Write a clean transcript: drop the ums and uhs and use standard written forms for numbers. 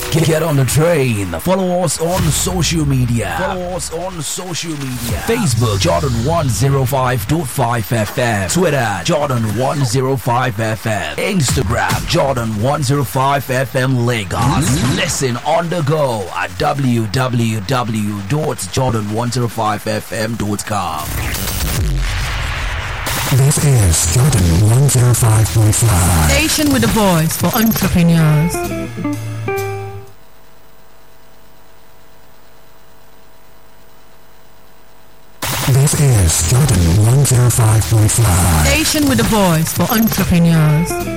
Get on the train. Follow us on social media. Facebook Jordan 105.5 FM. Twitter Jordan 105 FM. Instagram Jordan 105 FM Lagos. Listen on the go at www.jordan105fm.com. This is Jordan 105.5. Station with a voice for entrepreneurs. This is Jordan 105.5. Station with a voice for entrepreneurs.